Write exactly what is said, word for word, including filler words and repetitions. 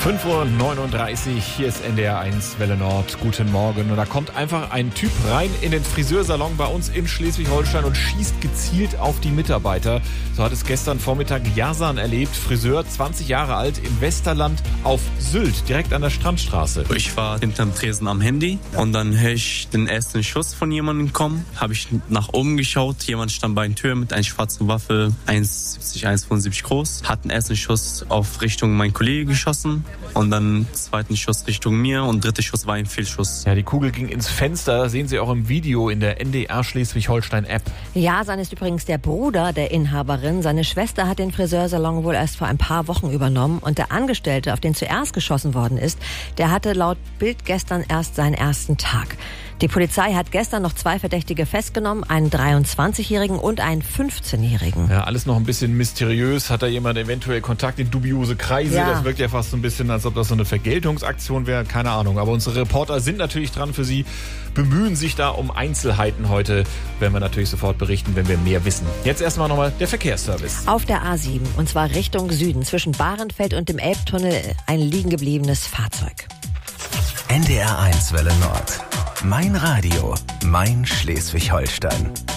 fünf Uhr neununddreißig, hier ist N D R eins Welle Nord. Guten Morgen. Und da kommt einfach ein Typ rein in den Friseursalon bei uns in Schleswig-Holstein und schießt gezielt auf die Mitarbeiter. So hat es gestern Vormittag Yasan erlebt. Friseur, zwanzig Jahre alt, im Westerland auf Sylt, direkt an der Strandstraße. Ich war hinterm Tresen am Handy und dann höre ich den ersten Schuss von jemandem kommen. Habe ich nach oben geschaut. Jemand stand bei der Tür mit einer schwarzen Waffe, eins siebzig, eins fünfundsiebzig groß. Hat den ersten Schuss auf Richtung mein Kollege geschossen. Und dann zweiten Schuss Richtung mir und dritter Schuss war ein Fehlschuss. Ja, die Kugel ging ins Fenster, sehen Sie auch im Video in der N D R Schleswig-Holstein-App. Yasan ist übrigens der Bruder der Inhaberin. Seine Schwester hat den Friseursalon wohl erst vor ein paar Wochen übernommen. Und der Angestellte, auf den zuerst geschossen worden ist, der hatte laut Bild gestern erst seinen ersten Tag. Die Polizei hat gestern noch zwei Verdächtige festgenommen, einen dreiundzwanzigjährigen und einen fünfzehnjährigen. Ja, alles noch ein bisschen mysteriös. Hat da jemand eventuell Kontakt in dubiose Kreise? Ja. Das wirkt ja fast so ein bisschen, als ob das so eine Vergeltungsaktion wäre. Keine Ahnung. Aber unsere Reporter sind natürlich dran für Sie, bemühen sich da um Einzelheiten heute. Werden wir natürlich sofort berichten, wenn wir mehr wissen. Jetzt erstmal nochmal der Verkehrsservice. Auf der A sieben, und zwar Richtung Süden, zwischen Bahrenfeld und dem Elbtunnel, ein liegen gebliebenes Fahrzeug. N D R eins Welle Nord. Mein Radio, mein Schleswig-Holstein.